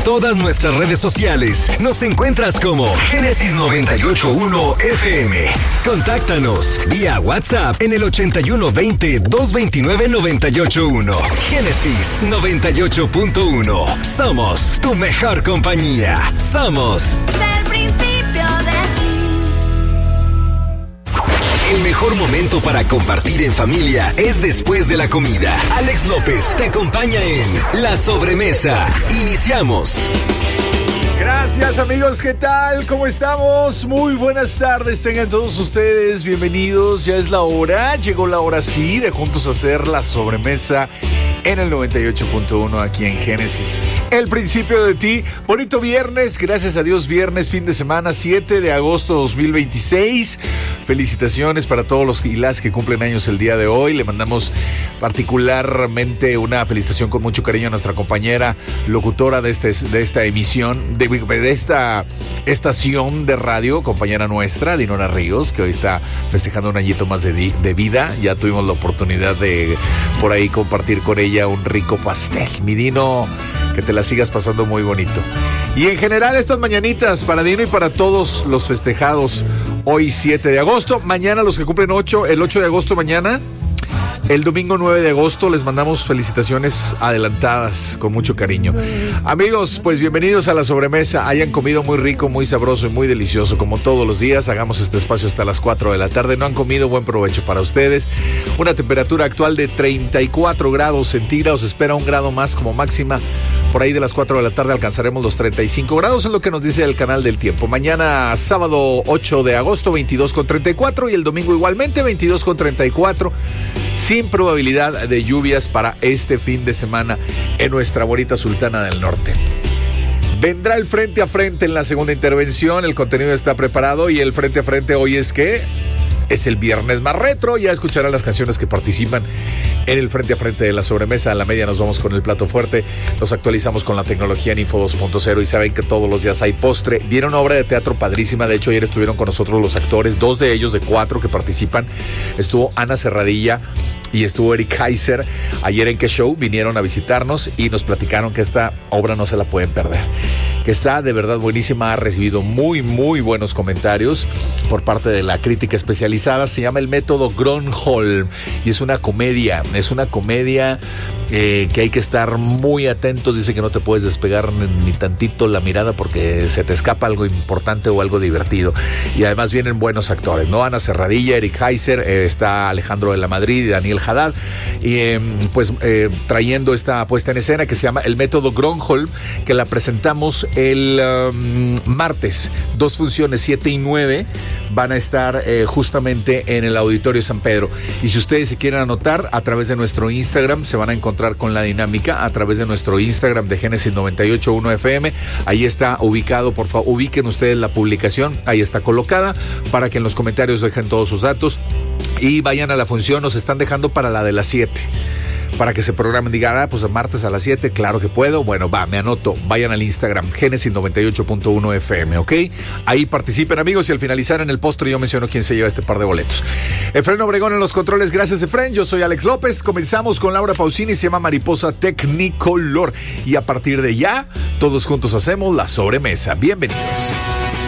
todas nuestras redes sociales. Nos encuentras como Génesis 98.1 FM. Contáctanos vía WhatsApp en el 8120-229-981. Génesis 98.1. Somos tu mejor compañía. Somos del principio de ti. El mejor momento para compartir en familia es después de la comida. Alex López te acompaña en La Sobremesa. Iniciamos. Gracias, amigos, ¿qué tal? ¿Cómo estamos? Muy buenas tardes, tengan todos ustedes bienvenidos. Ya es la hora, llegó la hora sí de juntos hacer La Sobremesa en el 98.1 aquí en Génesis. El principio de ti, bonito viernes, gracias a Dios, viernes, fin de semana, 7 de agosto 2026. Felicitaciones para todos los y las que cumplen años el día de hoy. Le mandamos particularmente una felicitación con mucho cariño a nuestra compañera locutora de esta emisión, de esta estación de radio, compañera nuestra, Dinora Ríos, que hoy está festejando un añito más de vida. Ya tuvimos la oportunidad de por ahí compartir con ella un rico pastel. Mi Dino, que te la sigas pasando muy bonito. Y en general estas mañanitas para Dino y para todos los festejados. Hoy 7 de agosto, mañana los que cumplen el 8 de agosto mañana. El domingo 9 de agosto les mandamos felicitaciones adelantadas con mucho cariño. Amigos, pues bienvenidos a La Sobremesa. Hayan comido muy rico, muy sabroso y muy delicioso como todos los días. Hagamos este espacio hasta las 4 de la tarde. No han comido, buen provecho para ustedes. Una temperatura actual de 34 grados centígrados. Espera un grado más como máxima. Por ahí de las 4 de la tarde alcanzaremos los 35 grados, es lo que nos dice el canal del tiempo. Mañana, sábado 8 de agosto, 22,34 y el domingo igualmente 22,34. Sin probabilidad de lluvias para este fin de semana en nuestra bonita Sultana del Norte. Vendrá el frente a frente en la segunda intervención, el contenido está preparado y el frente a frente hoy es que es el viernes más retro. Ya escucharán las canciones que participan en el frente a frente de La Sobremesa. A la media nos vamos con el plato fuerte. Nos actualizamos con la tecnología en Info 2.0 y saben que todos los días hay postre. Viene una obra de teatro padrísima. De hecho, ayer estuvieron con nosotros los actores, 2 de ellos de 4 que participan. Estuvo Ana Serradilla y estuvo Eric Kaiser. Ayer en Qué Show vinieron a visitarnos y nos platicaron que esta obra no se la pueden perder, que está de verdad buenísima. Ha recibido muy, muy buenos comentarios por parte de la crítica especializada. Se llama El Método Gronholm y es una comedia. Es una comedia que hay que estar muy atentos. Dice que no te puedes despegar ni tantito la mirada porque se te escapa algo importante o algo divertido. Y además vienen buenos actores, ¿no? Ana Serradilla, Eric Kaiser, está Alejandro de la Madrid y Daniel Haddad. Y trayendo esta puesta en escena que se llama El Método Gronholm, que la presentamos el martes. 2 funciones, 7 y 9, van a estar justamente en el Auditorio San Pedro. Y si ustedes se quieren anotar, a través de nuestro Instagram se van a encontrar con la dinámica, a través de nuestro Instagram de Génesis 98.1 FM. Ahí está ubicado, por favor, ubiquen ustedes la publicación, ahí está colocada, para que en los comentarios dejen todos sus datos y vayan a la función. Nos están dejando para la de las 7. Para que se programen, digan, pues martes a las 7, claro que puedo. Bueno, me anoto. Vayan al Instagram, Génesis 98.1 FM, ¿ok? Ahí participen, amigos, y al finalizar en el postre yo menciono quién se lleva este par de boletos. Efren Obregón en los controles, gracias, Efren. Yo soy Alex López. Comenzamos con Laura Pausini, se llama Mariposa Technicolor. Y a partir de ya, todos juntos hacemos La Sobremesa. Bienvenidos.